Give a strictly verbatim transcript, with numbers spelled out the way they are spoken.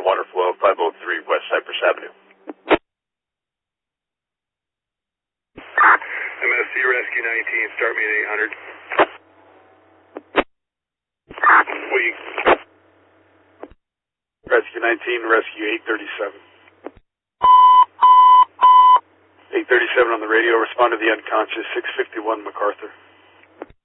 water flow, five oh three West Cypress Avenue. M S C Rescue nineteen, start me at eight hundred. Weak. Rescue nineteen, Rescue eight thirty-seven. eight thirty-seven on the radio, respond to the unconscious, six fifty-one MacArthur.